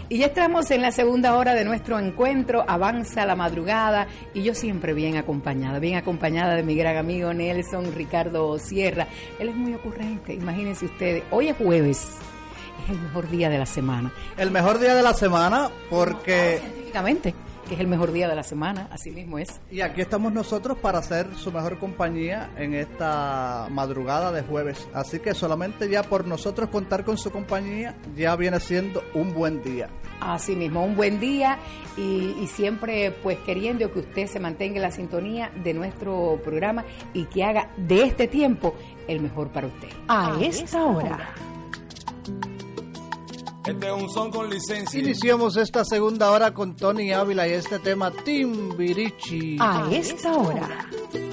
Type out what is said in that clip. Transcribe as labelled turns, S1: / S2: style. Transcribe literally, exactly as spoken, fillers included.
S1: Y ya estamos en la segunda hora de nuestro encuentro, avanza la madrugada y yo siempre bien acompañada, bien acompañada de mi gran amigo Nelson Ricardo Sierra. Él es muy ocurrente, imagínense ustedes, hoy es jueves, es el mejor día de la semana.
S2: El mejor día de la semana porque...
S1: Científicamente, que es el mejor día de la semana, así mismo es.
S2: Y aquí estamos nosotros para ser su mejor compañía en esta madrugada de jueves. Así que solamente ya por nosotros contar con su compañía ya viene siendo un buen día.
S1: Así mismo, un buen día y, y siempre pues queriendo que usted se mantenga en la sintonía de nuestro programa y que haga de este tiempo el mejor para usted.
S3: A esta hora.
S4: Este es un son con licencia.
S2: Iniciamos esta segunda hora con Tony Ávila y este tema Timbiriche.
S3: A esta hora.